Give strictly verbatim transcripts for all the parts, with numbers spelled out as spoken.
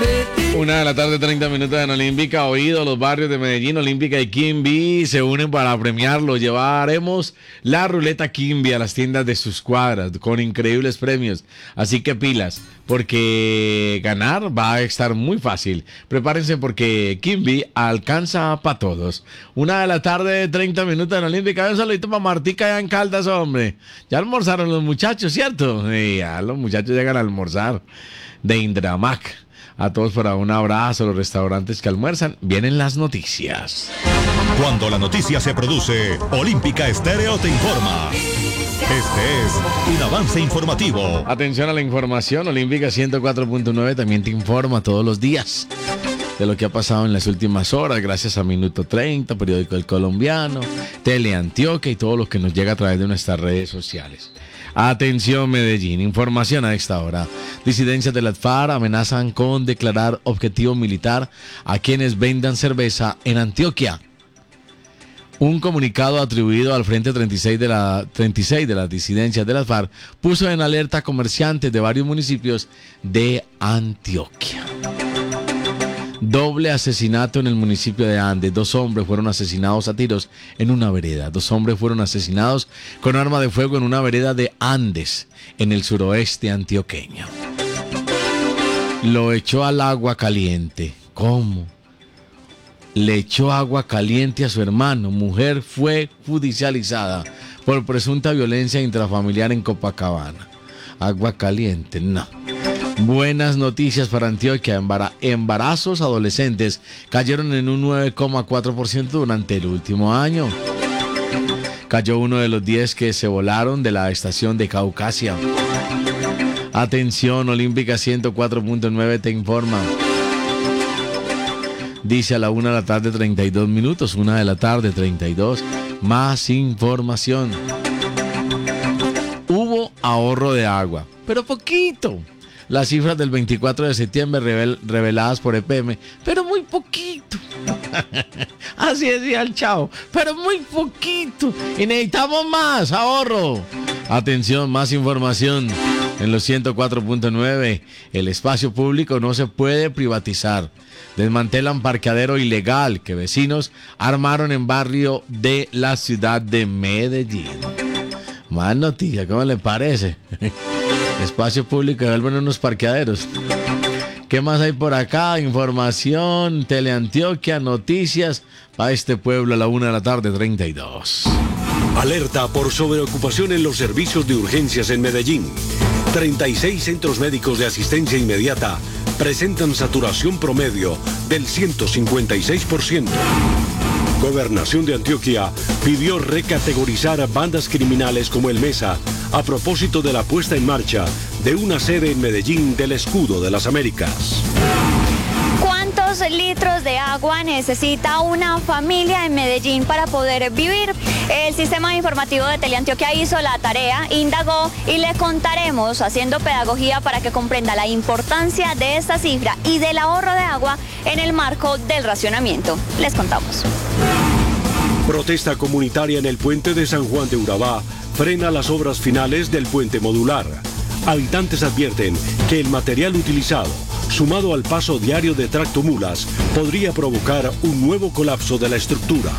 Una de la tarde, treinta minutos en Olímpica. Oído, los barrios de Medellín, Olímpica y Quimby se unen para premiarlo. Llevaremos la ruleta Quimby a las tiendas de sus cuadras con increíbles premios. Así que pilas, porque ganar va a estar muy fácil. Prepárense porque Quimby alcanza para todos. Una de la tarde, treinta minutos en Olímpica. Un saludito para Martica allá en Caldas, hombre. Ya almorzaron los muchachos, ¿cierto? Sí, ya los muchachos llegan a almorzar de Indramac. A todos para un abrazo, los restaurantes que almuerzan. Vienen las noticias. Cuando la noticia se produce, Olímpica Estéreo te informa. Este es un avance informativo. Atención a la información. Olímpica ciento cuatro punto nueve también te informa todos los días de lo que ha pasado en las últimas horas, gracias a Minuto treinta, Periódico El Colombiano, Teleantioquia y todo lo que nos llega a través de nuestras redes sociales. Atención Medellín, información a esta hora. Disidencias de las FARC amenazan con declarar objetivo militar a quienes vendan cerveza en Antioquia. Un comunicado atribuido al Frente treinta y seis de, la, treinta y seis de las disidencias de las FARC puso en alerta a comerciantes de varios municipios de Antioquia. Doble asesinato en el municipio de Andes. Dos hombres fueron asesinados a tiros en una vereda. Dos hombres fueron asesinados con arma de fuego en una vereda de Andes, en el suroeste antioqueño. Lo echó al agua caliente. ¿Cómo? Le echó agua caliente a su hermano. Mujer fue judicializada por presunta violencia intrafamiliar en Copacabana. Agua caliente, no. Buenas noticias para Antioquia. Embara- embarazos adolescentes cayeron en un nueve coma cuatro por ciento durante el último año. Cayó uno de los diez que se volaron de la estación de Caucasia. Atención, Olímpica ciento cuatro punto nueve te informa. Dice a la una de la tarde treinta y dos minutos, una de la tarde treinta y dos. Más información. Hubo ahorro de agua, pero poquito. Las cifras del veinticuatro de septiembre revel, reveladas por E P M, pero muy poquito. Así decía el Chavo, pero muy poquito. Y necesitamos más ahorro. Atención, más información. En los ciento cuatro punto nueve, el espacio público no se puede privatizar. Desmantelan parqueadero ilegal que vecinos armaron en barrio de la ciudad de Medellín. Más noticias, ¿cómo le parece? Espacio público, devuelven unos parqueaderos. ¿Qué más hay por acá? Información, Teleantioquia, noticias para este pueblo a la una de la tarde, treinta y dos. Alerta por sobreocupación en los servicios de urgencias en Medellín. treinta y seis centros médicos de asistencia inmediata presentan saturación promedio del ciento cincuenta y seis por ciento. Gobernación de Antioquia pidió recategorizar bandas criminales como el Mesa a propósito de la puesta en marcha de una sede en Medellín del Escudo de las Américas. ¿Cuántos litros de agua necesita una familia en Medellín para poder vivir? El sistema informativo de Teleantioquia hizo la tarea, indagó y le contaremos haciendo pedagogía para que comprenda la importancia de esta cifra y del ahorro de agua en el marco del racionamiento. Les contamos. Protesta comunitaria en el puente de San Juan de Urabá frena las obras finales del puente modular. Habitantes advierten que el material utilizado, sumado al paso diario de tractomulas, podría provocar un nuevo colapso de la estructura.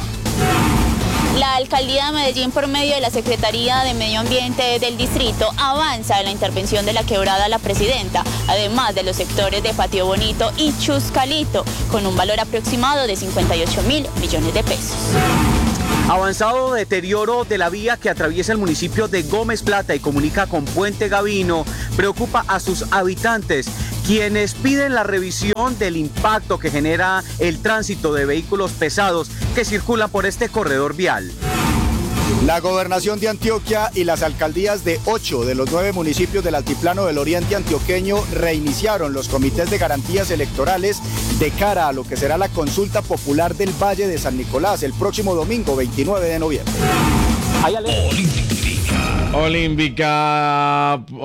La Alcaldía de Medellín, por medio de la Secretaría de Medio Ambiente del distrito, avanza en la intervención de la quebrada La Presidenta, además de los sectores de Patio Bonito y Chuscalito, con un valor aproximado de cincuenta y ocho mil millones de pesos. Avanzado deterioro de la vía que atraviesa el municipio de Gómez Plata y comunica con Puente Gavino preocupa a sus habitantes, quienes piden la revisión del impacto que genera el tránsito de vehículos pesados que circulan por este corredor vial. La Gobernación de Antioquia y las alcaldías de ocho de los nueve municipios del altiplano del oriente antioqueño reiniciaron los comités de garantías electorales de cara a lo que será la consulta popular del Valle de San Nicolás el próximo domingo veintinueve de noviembre. Olímpica.